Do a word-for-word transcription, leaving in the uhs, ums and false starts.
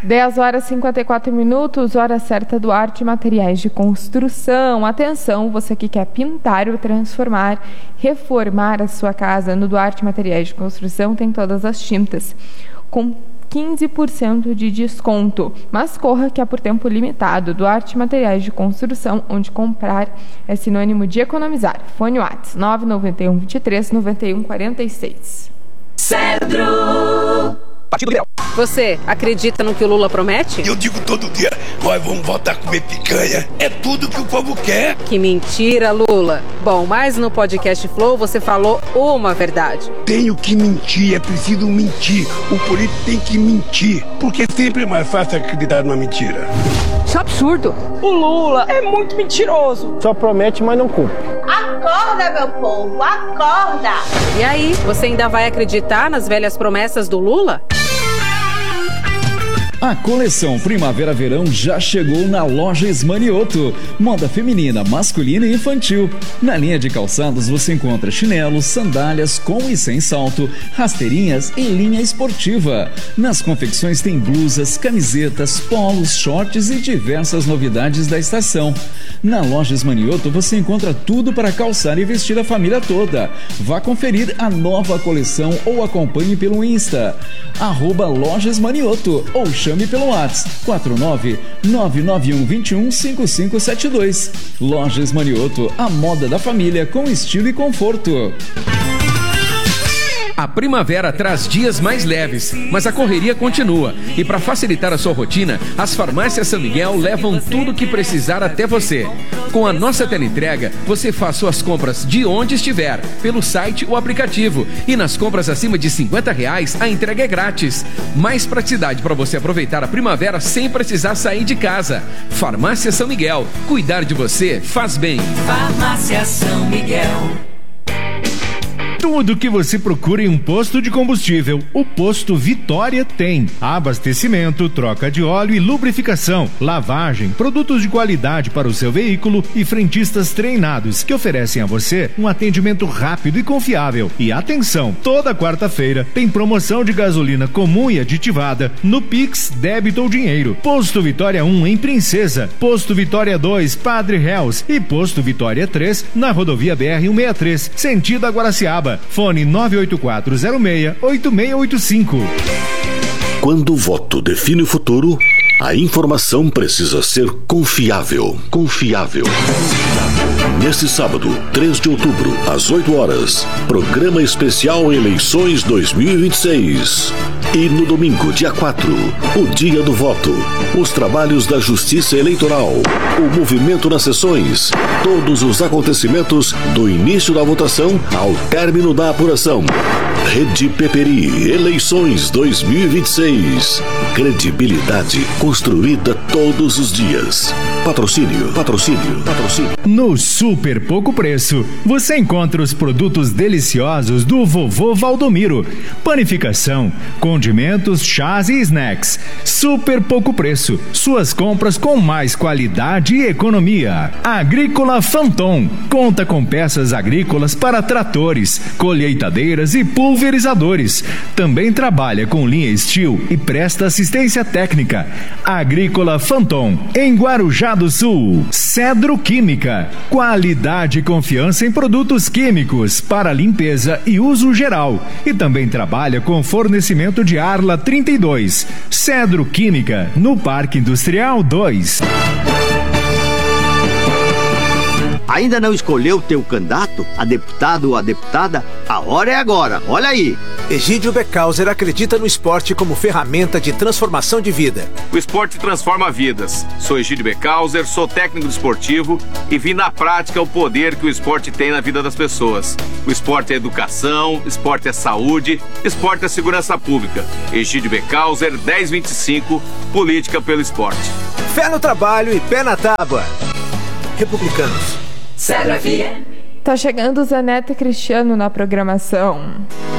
dez horas e cinquenta e quatro minutos, hora certa do Arte e Materiais de Construção. Atenção, você que quer pintar ou transformar, reformar a sua casa, no Duarte Materiais de Construção tem todas as tintas, com quinze por cento de desconto. Mas corra que é por tempo limitado. Duarte Materiais de Construção, onde comprar é sinônimo de economizar. Fone WhatsApp nove nove um, vinte e três, noventa e um, quarenta e seis. Cedro. Partido Liberal. Você acredita no que o Lula promete? Eu digo todo dia, nós vamos voltar a comer picanha. É tudo que o povo quer. Que mentira, Lula. Bom, mas no podcast Flow você falou uma verdade. Tenho que mentir, é preciso mentir. O político tem que mentir, porque sempre é mais fácil acreditar numa mentira. Isso é absurdo. O Lula é muito mentiroso. Só promete, mas não cumpre. Acorda, meu povo, acorda! E aí, você ainda vai acreditar nas velhas promessas do Lula? A coleção Primavera-Verão já chegou na loja Esmanioto. Moda feminina, masculina e infantil. Na linha de calçados você encontra chinelos, sandálias com e sem salto, rasteirinhas e linha esportiva. Nas confecções tem blusas, camisetas, polos, shorts e diversas novidades da estação. Na loja Esmanioto você encontra tudo para calçar e vestir a família toda. Vá conferir a nova coleção ou acompanhe pelo Insta, arroba loja Esmanioto, ou chame pelo WhatsApp quatro nove nove nove um dois um cinco cinco sete dois. Lojas Manioto, a moda da família com estilo e conforto. A primavera traz dias mais leves, mas a correria continua. E para facilitar a sua rotina, as farmácias São Miguel levam tudo o que precisar até você. Com a nossa teleentrega, você faz suas compras de onde estiver, pelo site ou aplicativo. E nas compras acima de cinquenta reais, a entrega é grátis. Mais praticidade para você aproveitar a primavera sem precisar sair de casa. Farmácia São Miguel. Cuidar de você faz bem. Farmácia São Miguel. Tudo que você procura em um posto de combustível, o Posto Vitória tem. Abastecimento, troca de óleo e lubrificação, lavagem, produtos de qualidade para o seu veículo e frentistas treinados que oferecem a você um atendimento rápido e confiável. E atenção, toda quarta-feira tem promoção de gasolina comum e aditivada no Pix, débito ou dinheiro. Posto Vitória um em Princesa, Posto Vitória dois, Padre Reus e Posto Vitória três na rodovia B R cento e sessenta e três, sentido Aguaraciaba. Fone nove oito quatro zero seis oito seis oito cinco. Quando o voto define o futuro, a informação precisa ser confiável. Confiável. Neste sábado, três de outubro, às oito horas, programa especial Eleições dois mil e vinte e seis. E no domingo, dia quatro, o dia do voto, os trabalhos da Justiça Eleitoral, o movimento nas sessões, todos os acontecimentos do início da votação ao término da apuração. Rede Peperi, Eleições dois mil e vinte e seis. Credibilidade construída todos os dias. Patrocínio, patrocínio, patrocínio. No Super Pouco Preço, você encontra os produtos deliciosos do Vovô Valdomiro. Panificação, condimentos, chás e snacks. Super Pouco Preço. Suas compras com mais qualidade e economia. Agrícola Fanton. Conta com peças agrícolas para tratores, colheitadeiras e pulverizadores. Também trabalha com linha Steel e presta assistência técnica. Agrícola Fanton, em Guarujá do Sul. Cedro Química. Qualidade e confiança em produtos químicos para limpeza e uso geral. E também trabalha com fornecimento de Arla trinta e dois. Cedro Química, no Parque Industrial dois. Ainda não escolheu teu candidato, a deputado ou a deputada? A hora é agora, olha aí. Egídio Becauser acredita no esporte como ferramenta de transformação de vida. O esporte transforma vidas. Sou Egídio Becauser, sou técnico esportivo e vi na prática o poder que o esporte tem na vida das pessoas. O esporte é educação, esporte é saúde, esporte é segurança pública. Egídio Becauser, dez vinte e cinco, política pelo esporte. Fé no trabalho e pé na tábua. Republicanos. Tá chegando o Zé Neto e Cristiano na programação.